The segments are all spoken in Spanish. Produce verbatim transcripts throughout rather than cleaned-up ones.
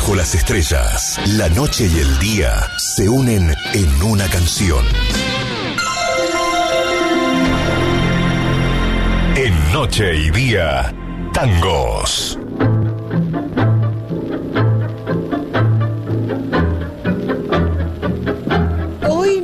Bajo las estrellas, la noche y el día se unen en una canción. En Noche y Día, tangos. Hoy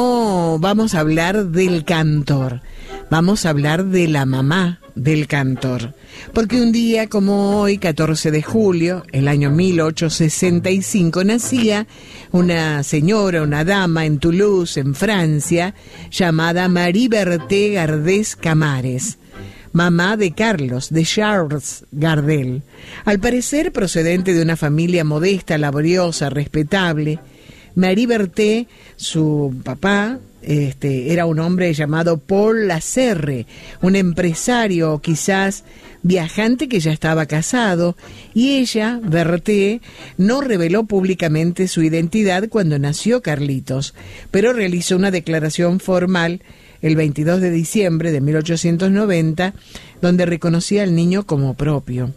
no vamos a hablar del cantor, vamos a hablar de la mamá del cantor, porque un día como hoy, catorce de julio, el año mil ochocientos sesenta y cinco, nacía una señora, una dama en Toulouse, en Francia, llamada Marie Berthe Gardès Camares, mamá de Carlos, de Charles Gardel, al parecer procedente de una familia modesta, laboriosa, respetable. Marie Berthe, su papá, Este, era un hombre llamado Paul Lasserre, un empresario quizás viajante que ya estaba casado, y ella, Berthe, no reveló públicamente su identidad cuando nació Carlitos, pero realizó una declaración formal el veintidós de diciembre de mil ochocientos noventa, donde reconocía al niño como propio.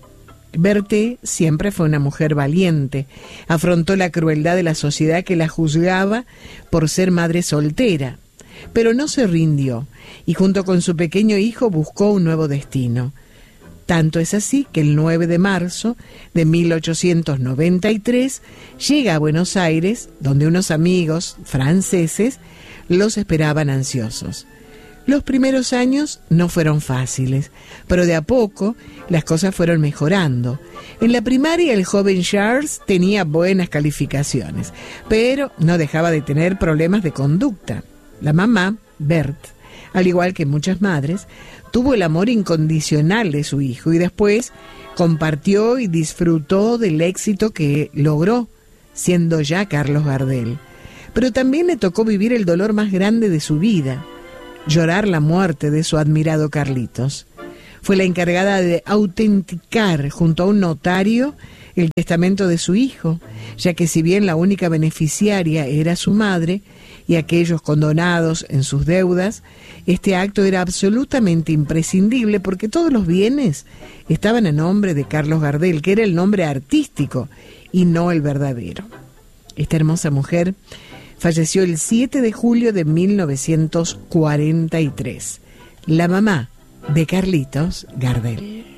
Berthe siempre fue una mujer valiente, afrontó la crueldad de la sociedad que la juzgaba por ser madre soltera, pero no se rindió y junto con su pequeño hijo buscó un nuevo destino. Tanto es así que el nueve de marzo de mil ochocientos noventa y tres llega a Buenos Aires, donde unos amigos franceses los esperaban ansiosos. Los primeros años no fueron fáciles, pero de a poco las cosas fueron mejorando. En la primaria el joven Charles tenía buenas calificaciones, pero no dejaba de tener problemas de conducta. La mamá, Berthe, al igual que muchas madres, tuvo el amor incondicional de su hijo y después compartió y disfrutó del éxito que logró, siendo ya Carlos Gardel. Pero también le tocó vivir el dolor más grande de su vida, llorar la muerte de su admirado Carlitos. Fue la encargada de autenticar junto a un notario el testamento de su hijo, ya que si bien la única beneficiaria era su madre y aquellos condonados en sus deudas, este acto era absolutamente imprescindible porque todos los bienes estaban a nombre de Carlos Gardel, que era el nombre artístico y no el verdadero. Esta hermosa mujer falleció el siete de julio de mil novecientos cuarenta y tres, la mamá de Carlitos Gardel.